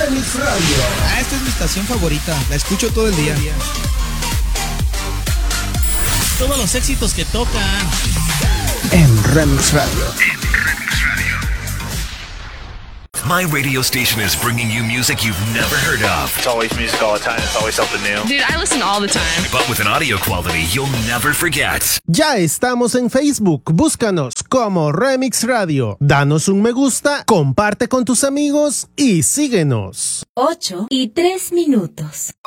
Remix Radio. Esta es mi estación favorita, la escucho todo el día. Todos los éxitos que tocan en Remix Radio. My radio station is bringing you music you've never heard of. It's always music all the time. It's always something new. Dude, I listen all the time. But with an audio quality you'll never forget. Ya estamos en Facebook. Búscanos como Remix Radio. Danos un me gusta, comparte con tus amigos y síguenos. 8:03.